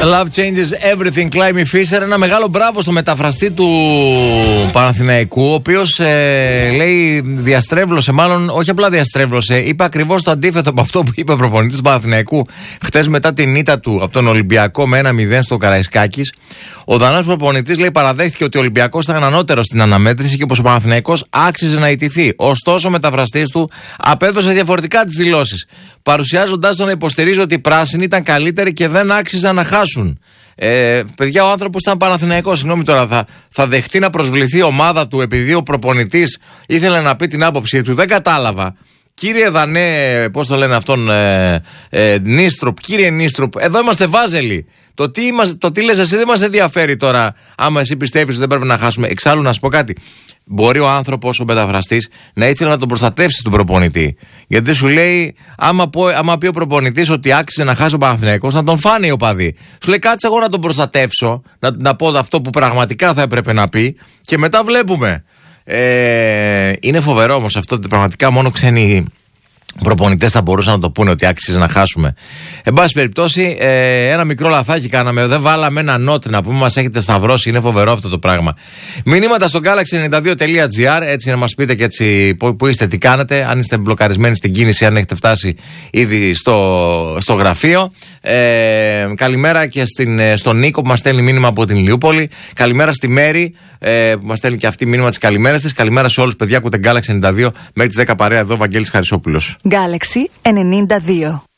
Love changes everything, Climby Fisher. Ένα μεγάλο μπράβο στο μεταφραστή του Παναθηναϊκού, ο οποίος λέει διαστρέβλωσε, μάλλον όχι απλά διαστρέβλωσε, είπε ακριβώς το αντίθετο από αυτό που είπε ο προπονητής του Παναθηναϊκού χτες μετά την ήττα του από τον Ολυμπιακό με 1-0 στο Καραϊσκάκης. Ο Δανός προπονητής, λέει, παραδέχτηκε ότι ο Ολυμπιακός ήταν ανώτερος στην αναμέτρηση και όπως ο Παναθηναϊκός άξιζε να ηττηθεί. Ωστόσο, ο μεταφραστής του απέδωσε διαφορετικά τις δηλώσεις, παρουσιάζοντάς τον να υποστηρίζει ότι οι πράσινοι ήταν καλύτεροι και δεν άξιζαν να χάσουν. Παιδιά, ο άνθρωπος ήταν Παναθηναϊκός. Συγγνώμη τώρα, θα δεχτεί να προσβληθεί η ομάδα του επειδή ο προπονητής ήθελε να πει την άποψη του? Δεν κατάλαβα. Κύριε Δανέ, πώς το λένε αυτόν, Νίστρουπ, κύριε Νίστρουπ, εδώ είμαστε βάζελοι. Το τι λες εσύ δεν μας ενδιαφέρει τώρα, άμα εσύ πιστεύεις ότι δεν πρέπει να χάσουμε. Εξάλλου, να σου πω κάτι. Μπορεί ο άνθρωπος, ο μεταφραστής, να ήθελε να τον προστατεύσει τον προπονητή. Γιατί σου λέει, άμα πει ο προπονητής ότι άξιζε να χάσει ο Παναθηναϊκός, να τον φάνε οι οπαδοί. Σου λέει, κάτσε εγώ να τον προστατεύσω, να πω αυτό που πραγματικά θα έπρεπε να πει και μετά βλέπουμε. Είναι φοβερό όμως αυτό, ότι πραγματικά μόνο ξένοι προπονητές θα μπορούσαν να το πούνε ότι άξιζε να χάσουμε. Εν πάση περιπτώσει, ένα μικρό λαθάκι κάναμε. Δεν βάλαμε ένα note να πούμε, μας έχετε σταυρώσει. Είναι φοβερό αυτό το πράγμα. Μηνύματα στο galaxy92.gr, έτσι να μας πείτε και έτσι που είστε, τι κάνετε. Αν είστε μπλοκαρισμένοι στην κίνηση, αν έχετε φτάσει ήδη στο γραφείο. Καλημέρα και στον Νίκο που μας στέλνει μήνυμα από την Ηλιούπολη. Καλημέρα στη Μέρη που μας στέλνει και αυτή μήνυμα της καλημέρας της. Καλημέρα σε όλους, παιδιά. Ακούτε Galaxy 92 μέχρι τις 10 παρέα εδώ, Βαγγέλης Χαρισόπουλος. Galaxy 92.